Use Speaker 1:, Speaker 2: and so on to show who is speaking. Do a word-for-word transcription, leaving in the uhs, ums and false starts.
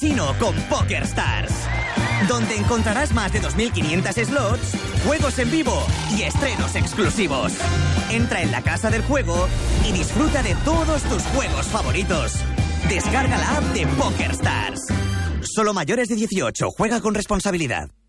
Speaker 1: casino con PokerStars, donde encontrarás más de dos mil quinientos slots, juegos en vivo y estrenos exclusivos. Entra en la casa del juego y disfruta de todos tus juegos favoritos. Descarga la app de PokerStars. Solo mayores de dieciocho. Juega con responsabilidad.